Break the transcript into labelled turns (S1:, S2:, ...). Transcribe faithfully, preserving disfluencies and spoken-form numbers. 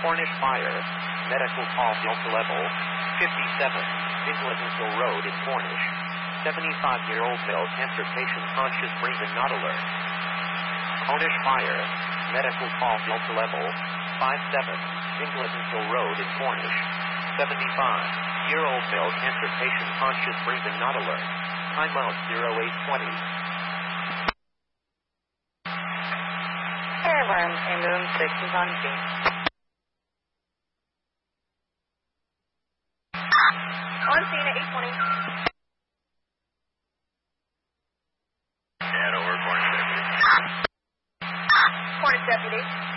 S1: Cornish Fire. Medical call Delta Level fifty-seven. Ingletonville Road in Cornish. seventy-five-year-old male cancer patient conscious breathing not alert. Cornish Fire. Medical call Delta Level five seven. Ingletonville Road in Cornish. seventy-five-year-old male cancer patient conscious breathing not alert. Time out zero eight twenty.
S2: Airworm ambulance six is on scene. On scene at eight twenty.
S3: Yeah, over Cornish Deputy.
S2: Cornish Deputy.